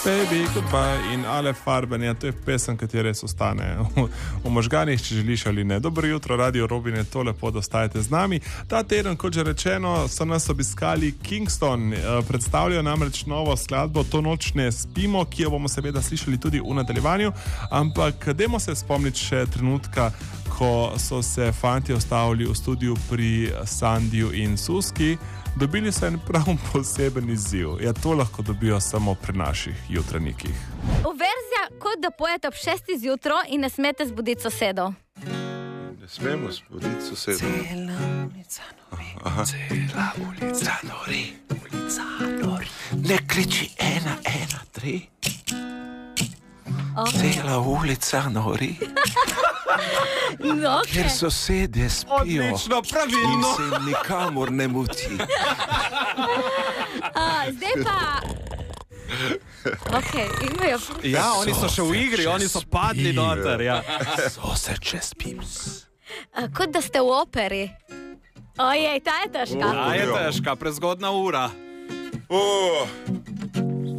Baby, goodbye in Ale Farben, to je pesem, ki ti res ostane v možganih, če želiš ali ne. Dobro jutro, Radio Robin, je to lepo, da ostajate z nami. Ta teden, kot že rečeno, so nas obiskali Kingston, predstavljajo namreč novo skladbo To noč ne spimo, ki jo bomo seveda slišali tudi v nadaljevanju, ampak dajmo se spomniti še trenutka, ko so se fantje ustavili v studiu pri Sandiju in Suski. Dobili so en prav poseben izziv. Ja, to lahko dobijo samo pri naših jutranjikih. Verzija, kot da pojete ob 6. zjutro in ne smete zbuditi sosedov. Ne smemo zbuditi sosedov. Cela ulica nori, cela ulica nori, ulica nori. Ne kliči 113. Cela ulica nori. No, Ker sosedje spijo. Odlično, pravilno. In se nikamor ne muti. Zdaj pa... imajo... Ja, oni so še v igri, oni so padli noter, ja. Sausage pips. Kot da ste v operi. Ojej, ta je težka. Ta je težka, prezgodna ura.